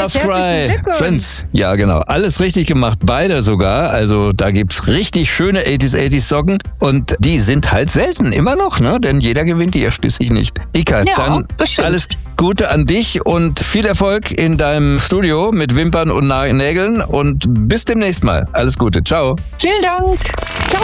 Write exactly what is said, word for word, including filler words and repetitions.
Love Cry, Friends. Ja, genau. Alles richtig gemacht. Beide sogar. Also da gibt's richtig schöne achtziger, achtziger Socken. Und die sind halt selten. Immer noch, ne? Denn jeder gewinnt die ja schließlich nicht. Ika, Ja, dann bestimmt. alles Gute an dich und viel Erfolg in deinem Studio mit Wimpern und Nägeln. Und bis demnächst mal. Alles Gute. Ciao. Vielen Dank. Ciao.